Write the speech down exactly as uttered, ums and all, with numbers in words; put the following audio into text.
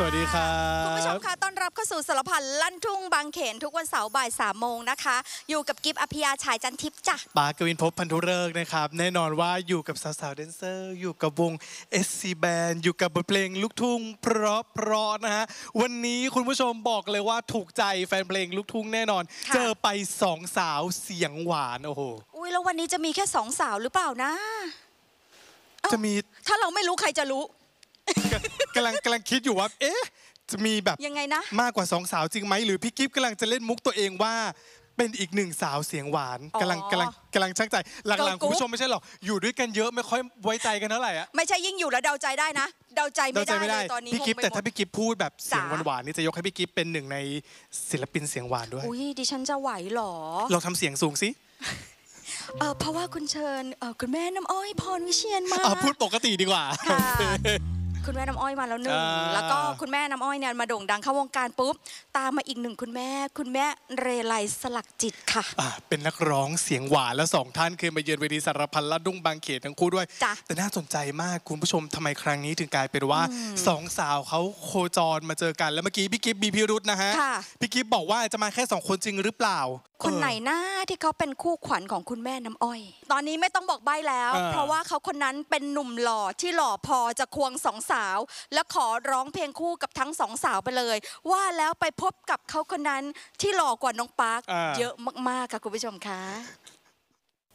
สวัสดีครับคุณผู้ชมคะต้อนรับเข้าสู่สารพันลั่นทุ่งบางเขนทุกวันเสาร์บ่ายสามโมงนะคะอยู่กับกิฟต์อภิยาฉายจันทิพย์จ้ะปากวินพบพันธุฤกษ์นะครับแน่นอนว่าอยู่กับสาวๆแดนเซอร์อยู่กับวง เอส ซี Band อยู่กับบทเพลงลูกทุ่งเพราะเพราะนะฮะวันนี้คุณผู้ชมบอกเลยว่าถูกใจแฟนเพลงลูกทุ่งแน่นอนเจอไปสองสาวเสียงหวานโอ้โหอุ้ยแล้ววันนี้จะมีแค่สองสาวหรือเปล่านะจะมีถ้าเราไม่รู้ใครจะรู้กำลังกำลังคิดอยู่ว่าเอ๊ะจะมีแบบยังไงนะมากกว่าสองสาวจริงไหมหรือพี่กิฟต์กำลังจะเล่นมุกตัวเองว่าเป็นอีกหนึ่งสาวเสียงหวานกำลังกำลังกำลังชักใจหลังๆคุณผู้ชมไม่ใช่หรอกอยู่ด้วยกันเยอะไม่ค่อยไว้ใจกันเท่าไหร่อะไม่ใช่ยิ่งอยู่แล้วเดาใจได้นะเดาใจไม่ได้เลยตอนนี้พี่กิฟต์แต่ถ้าพี่กิฟต์พูดแบบเสียงหวานๆนี่จะยกให้พี่กิฟต์เป็นหนึ่งในศิลปินเสียงหวานด้วยอุ้ยดิฉันจะไหวหรอเราทำเสียงสูงสิเออเพราะว่าคุณเชิญเออคุณแม่น้ำอ้อยพรวิเชียรมาพูดปกติดีกว่าคุณแม่น้ำอ้อยมาแล้วหนึ่งแล้วก็คุณแม่น้ำอ้อยเนี่ยมาโด่งดังเข้าวงการปุ๊บตามมาอีกหนึ่งคุณแม่คุณแม่เรไลสลักจิตค่ะเป็นนักร้องเสียงหวานแล้วสองท่านเคยมาเยือนเวทีสารพันลั่นทุ่งบางเขนทั้งคู่ด้วยแต่น่าสนใจมากคุณผู้ชมทำไมครั้งนี้ถึงกลายเป็นว่าสองสาวเขาโคจรมาเจอกันแล้วเมื่อกี้พี่กิฟต์มีพิรุธนะฮะพี่กิฟต์บอกว่าจะมาแค่สองคนจริงหรือเปล่าคนไหนหน้าที่เขาเป็นคู่ขวัญของคุณแม่น้ำอ้อยตอนนี้ไม่ต้องบอกใบ้แล้วเพราะว่าเขาคนนั้นเป็นหนุ่มหล่อที่หล่อพอจะควงสองสาวและขอร้องเพลงคู่กับทั้งสองสาวไปเลยว่าแล้วไปพบกับเขาคนนั้นที่หล่อกว่าน้องปาร์คเยอะมากๆค่ะคุณผู้ชมคะ